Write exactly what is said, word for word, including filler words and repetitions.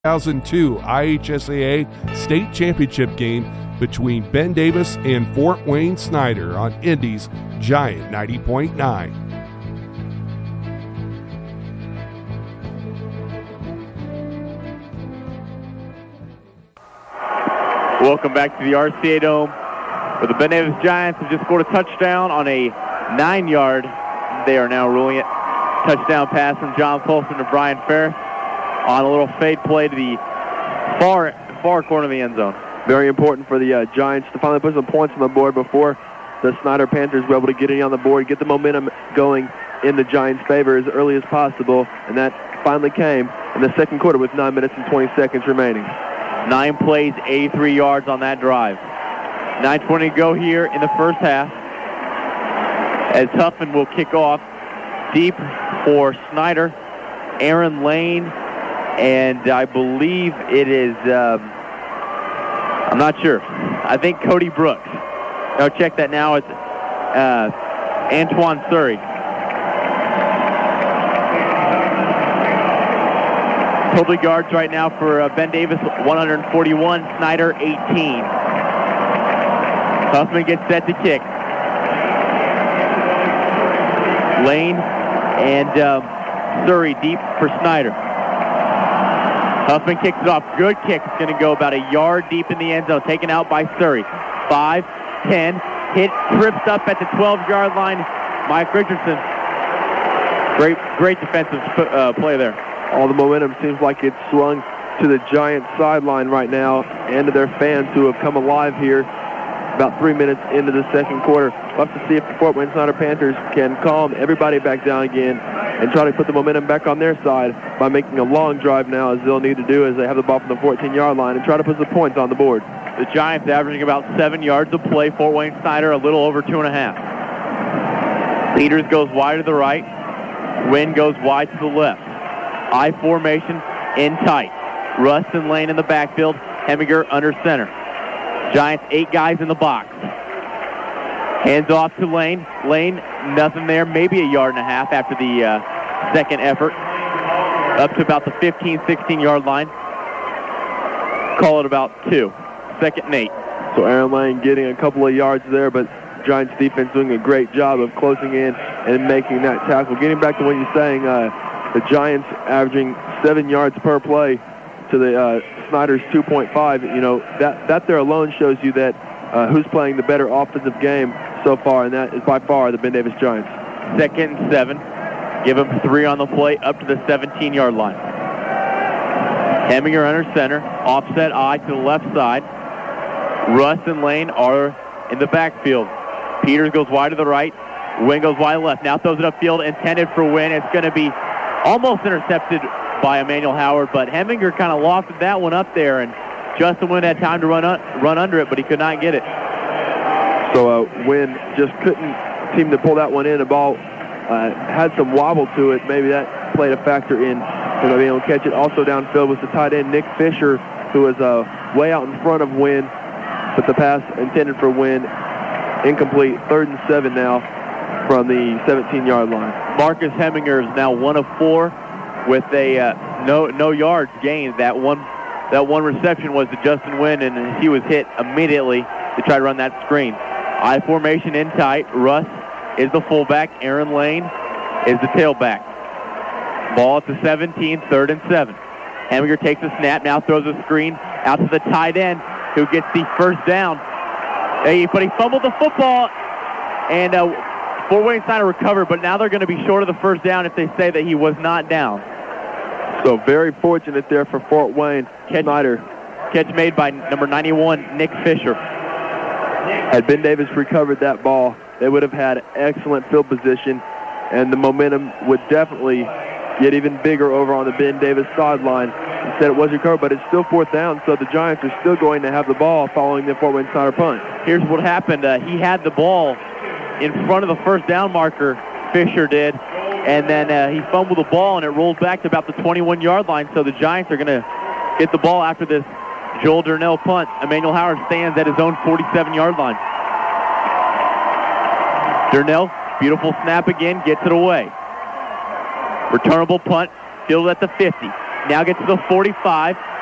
two thousand two I H S A A State Championship game between Ben Davis and Fort Wayne Snyder on Indy's Giant ninety point nine. Welcome back to the R C A Dome, where the Ben Davis Giants have just scored a touchdown on a nine-yard. They are now ruling it touchdown pass from John Folsom to Brian Ferris on a little fade play to the far far corner of the end zone. Very important for the uh, Giants to finally put some points on the board before the Snyder Panthers were able to get it on the board, get the momentum going in the Giants' favor as early as possible, and that finally came in the second quarter with nine minutes and twenty seconds remaining. Nine plays, eighty-three yards on that drive. nine twenty to go here in the first half, as Huffman will kick off deep for Snyder. Aaron Lane, and I believe it is, um, I'm not sure. I think Cody Brooks. No, check that now. It's uh, Antoine Surrey. Total yards right now for uh, Ben Davis, one hundred forty-one. Snyder, eighteen. Huffman gets set to kick. Lane and um, Surrey deep for Snyder. Huffman kicks it off. Good kick. It's going to go about a yard deep in the end zone. Taken out by Surrey. Five, ten. Hit, trips up at the twelve-yard line. Mike Richardson. Great, great defensive uh, play there. All the momentum seems like it's swung to the Giants sideline right now and to their fans who have come alive here about three minutes into the second quarter. We'll have to see if the Fort Wayne Snyder Panthers can calm everybody back down again and try to put the momentum back on their side by making a long drive now, as they'll need to do as they have the ball from the fourteen-yard line and try to put some points on the board. The Giants averaging about seven yards a play. Fort Wayne Snyder a little over two and a half. Peters goes wide to the right. Wynn goes wide to the left. I formation in tight. Russ and Lane in the backfield. Heminger under center. Giants eight guys in the box. Hands off to Lane. Lane, nothing there. Maybe a yard and a half after the uh, second effort. Up to about the fifteen, sixteen-yard line. Call it about two. Second and eight. So Aaron Lane getting a couple of yards there, but Giants defense doing a great job of closing in and making that tackle. Getting back to what you're saying, uh, the Giants averaging seven yards per play to the uh, Snyder's two point five. You know, that, that there alone shows you that uh, who's playing the better offensive game so far, and that is by far the Ben Davis Giants. Second and seven. Give them three on the play up to the seventeen-yard line. Heminger under center. Offset I to the left side. Russ and Lane are in the backfield. Peters goes wide to the right. Wynn goes wide left. Now throws it upfield, intended for Wynn. It's going to be almost intercepted by Emmanuel Howard, but Heminger kind of lofted that one up there, and Justin Wynn had time to run un- run under it, but he could not get it. So uh, Wynn just couldn't seem to pull that one in. The ball uh, had some wobble to it. Maybe that played a factor in him being able to catch it. Also downfield was the tight end, Nick Fisher, who was uh, way out in front of Wynn, but the pass intended for Wynn, incomplete. Third and seven now from the seventeen-yard line. Marcus Heminger is now one of four with a uh, no no yards gained. That one that one reception was to Justin Wynn, and he was hit immediately to try to run that screen. I formation in tight. Russ is the fullback. Aaron Lane is the tailback. Ball at the seventeen, third and seven. Heminger takes a snap, now throws a screen out to the tight end, who gets the first down. Hey, but he fumbled the football, and uh, Fort Wayne Snyder recovered, but now they're going to be short of the first down if they say that he was not down. So very fortunate there for Fort Wayne catch, Snyder. Catch made by number ninety-one, Nick Fisher. Had Ben Davis recovered that ball, they would have had excellent field position, and the momentum would definitely get even bigger over on the Ben Davis sideline. Instead, it was recovered, but it's still fourth down, so the Giants are still going to have the ball following the Fort Wayne Snyder punt. Here's what happened. Uh, he had the ball in front of the first down marker, Fisher did, and then uh, he fumbled the ball, and it rolled back to about the twenty-one-yard line, so the Giants are going to get the ball after this Joel Durnell punt. Emmanuel Howard stands at his own forty-seven-yard line. Durnell, beautiful snap again, gets it away. Returnable punt, fielded at the fifty. now gets to the forty-five.